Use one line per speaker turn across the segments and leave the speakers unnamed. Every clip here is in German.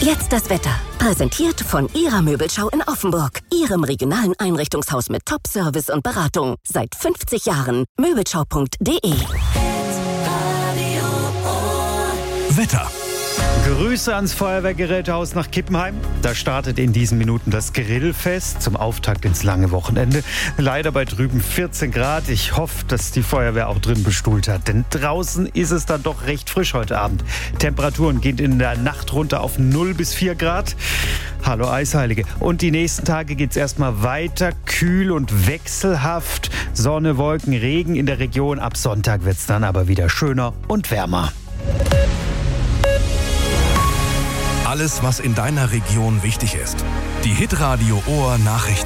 Jetzt das Wetter. Präsentiert von Ihrer Möbelschau in Offenburg. Ihrem regionalen Einrichtungshaus mit Top-Service und Beratung. Seit 50 Jahren. Möbelschau.de.
Wetter.
Grüße ans Feuerwehrgerätehaus nach Kippenheim. Da startet in diesen Minuten das Grillfest zum Auftakt ins lange Wochenende. Leider bei drüben 14 Grad. Ich hoffe, dass die Feuerwehr auch drin bestuhlt hat. Denn draußen ist es dann doch recht frisch heute Abend. Temperaturen gehen in der Nacht runter auf 0 bis 4 Grad. Hallo Eisheilige. Und die nächsten Tage geht es erstmal weiter. Kühl und wechselhaft. Sonne, Wolken, Regen in der Region. Ab Sonntag wird es dann aber wieder schöner und wärmer.
Alles, was in deiner Region wichtig ist. Die Hitradio Ohr Nachrichten.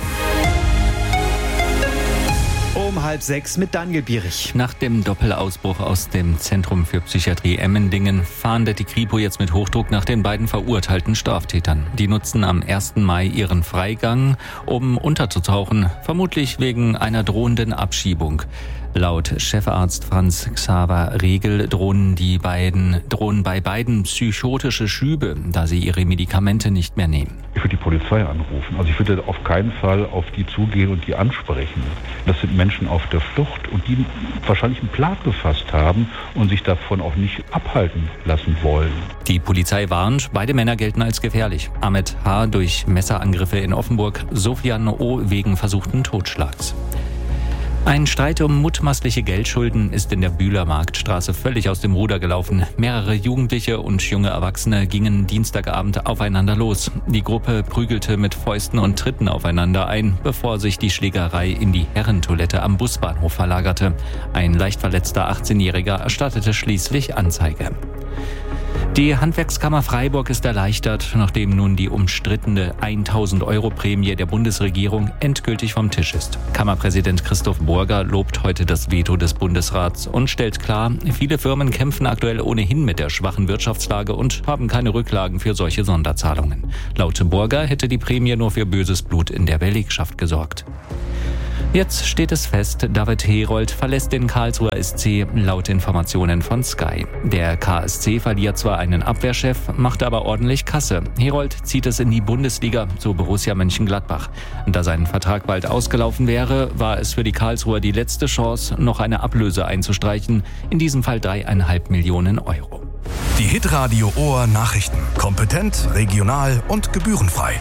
Um 5:30 mit Daniel Bierich.
Nach dem Doppelausbruch aus dem Zentrum für Psychiatrie Emmendingen fahndet die Kripo jetzt mit Hochdruck nach den beiden verurteilten Straftätern. Die nutzen am 1. Mai ihren Freigang, um unterzutauchen, vermutlich wegen einer drohenden Abschiebung. Laut Chefarzt Franz Xaver Regel drohen bei beiden psychotische Schübe, da sie ihre Medikamente nicht mehr nehmen.
Ich würde die Polizei anrufen. Also ich würde auf keinen Fall auf die zugehen und die ansprechen. Das sind Menschen auf der Flucht und die wahrscheinlich einen Plan gefasst haben und sich davon auch nicht abhalten lassen wollen.
Die Polizei warnt, beide Männer gelten als gefährlich. Ahmed H. durch Messerangriffe in Offenburg, Sofian O. wegen versuchten Totschlags. Ein Streit um mutmaßliche Geldschulden ist in der Bühler Marktstraße völlig aus dem Ruder gelaufen. Mehrere Jugendliche und junge Erwachsene gingen Dienstagabend aufeinander los. Die Gruppe prügelte mit Fäusten und Tritten aufeinander ein, bevor sich die Schlägerei in die Herrentoilette am Busbahnhof verlagerte. Ein leicht verletzter 18-Jähriger erstattete schließlich Anzeige. Die Handwerkskammer Freiburg ist erleichtert, nachdem nun die umstrittene 1.000-Euro-Prämie der Bundesregierung endgültig vom Tisch ist. Kammerpräsident Christoph Burger lobt heute das Veto des Bundesrats und stellt klar, viele Firmen kämpfen aktuell ohnehin mit der schwachen Wirtschaftslage und haben keine Rücklagen für solche Sonderzahlungen. Laut Burger hätte die Prämie nur für böses Blut in der Belegschaft gesorgt. Jetzt steht es fest, David Herold verlässt den Karlsruher SC, laut Informationen von Sky. Der KSC verliert zwar einen Abwehrchef, macht aber ordentlich Kasse. Herold zieht es in die Bundesliga zu Borussia Mönchengladbach. Da sein Vertrag bald ausgelaufen wäre, war es für die Karlsruher die letzte Chance, noch eine Ablöse einzustreichen, in diesem Fall 3,5 Millionen Euro.
Die Hitradio Ohr Nachrichten. Kompetent, regional und gebührenfrei.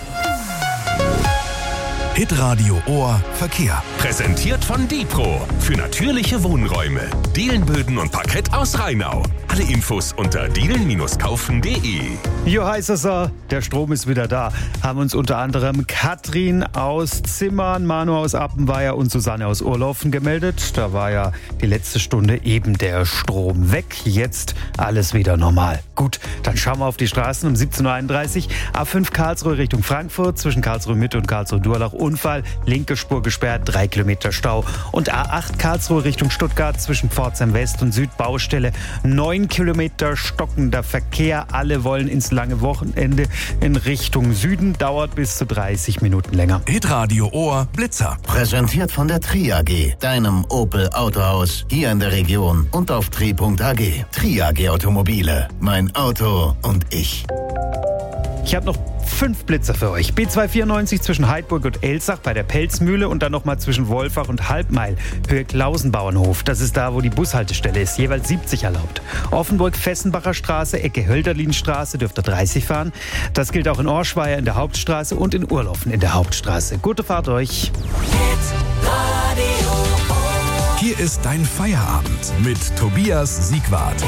Hitradio Ohr Verkehr.
Präsentiert von Dipro für natürliche Wohnräume. Dielenböden und Parkett aus Rheinau. Alle Infos unter dielen-kaufen.de.
Jo, heißt es, der Strom ist wieder da. Haben uns unter anderem Katrin aus Zimmern, Manu aus Appenweier und Susanne aus Urlaufen gemeldet. Da war ja die letzte Stunde eben der Strom weg. Jetzt alles wieder normal. Gut, dann schauen wir auf die Straßen um 17.31 Uhr. A5 Karlsruhe Richtung Frankfurt, zwischen Karlsruhe Mitte und Karlsruhe Durlach Unfall. Linke Spur gesperrt, 3 Kilometer Stau. Und A8 Karlsruhe Richtung Stuttgart, zwischen Pforzheim West und Süd Baustelle. 9 Kilometer stockender Verkehr. Alle wollen ins lange Wochenende in Richtung Süden. Dauert bis zu 30 Minuten länger.
Hitradio Ohr Blitzer.
Präsentiert von der Tri AG, deinem Opel Autohaus hier in der Region und auf tri.ag. Tri AG Automobile. Mein Auto und ich.
Ich habe noch 5 Blitzer für euch. B294 zwischen Heidburg und Elsach bei der Pelzmühle und dann nochmal zwischen Wolfach und Halbmeil, Höhe Klausenbauernhof. Das ist da, wo die Bushaltestelle ist. Jeweils 70 erlaubt. Offenburg-Fessenbacher Straße, Ecke Hölderlinstraße, dürft ihr 30 fahren. Das gilt auch in Orschweier in der Hauptstraße und in Urlaufen in der Hauptstraße. Gute Fahrt euch.
Hier ist dein Feierabend mit Tobias Siegwart.